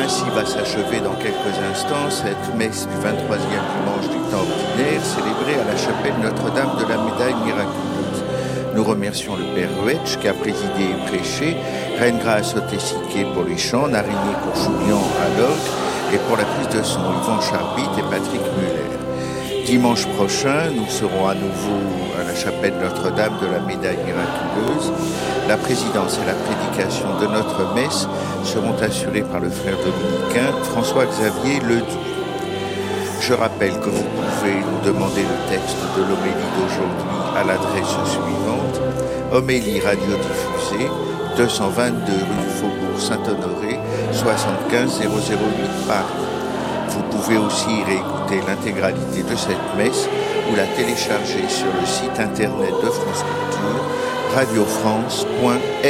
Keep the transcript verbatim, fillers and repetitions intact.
Ainsi va s'achever dans quelques instants cette messe du vingt-troisième dimanche du temps ordinaire, célébrée à la chapelle Notre-Dame de la Médaille miraculeuse. Nous remercions le Père Ruetsch qui a présidé et prêché, Reine Grâce Otessiquet pour les chants, Narigné Courchoulian à l'orgue et pour la prise de son, Yvan Charbit et Patrick Muller. Dimanche prochain, nous serons à nouveau à la chapelle Notre-Dame de la Médaille miraculeuse. La présidence et la prédication de notre messe seront assurées par le frère dominicain François-Xavier Ledoux. Je rappelle que vous pouvez nous demander le texte de l'homélie d'aujourd'hui à l'adresse suivante: Homélie radiodiffusée, deux cent vingt-deux rue du Faubourg Saint-Honoré, soixante-quinze zéro zéro huit Paris. Vous pouvez aussi réécouter l'intégralité de cette messe ou la télécharger sur le site internet de France Culture, radiofrance point f r.